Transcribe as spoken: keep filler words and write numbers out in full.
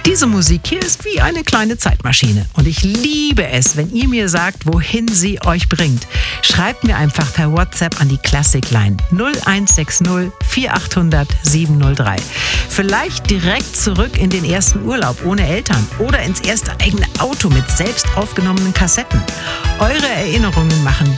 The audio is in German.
Diese Musik hier ist wie eine kleine Zeitmaschine und ich liebe es, wenn ihr mir sagt, wohin sie euch bringt. Schreibt mir einfach per WhatsApp an die Classic-Line null eins sechs null vier acht null null sieben null drei. Vielleicht direkt zurück in den ersten Urlaub ohne Eltern oder ins erste eigene Auto mit selbst aufgenommenen Kassetten. Eure Erinnerungen machen